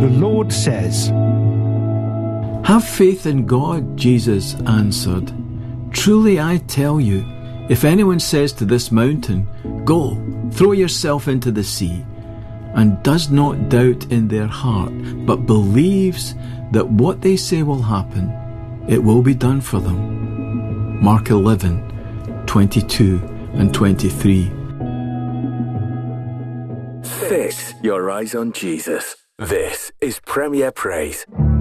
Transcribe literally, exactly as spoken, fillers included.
the Lord says, "Have faith in God," Jesus answered. "Truly I tell you, if anyone says to this mountain, 'Go, throw yourself into the sea,' and does not doubt in their heart, but believes that what they say will happen, it will be done for them." Mark eleven, twenty-two and twenty-three. Fix your eyes on Jesus. This is Premier Praise.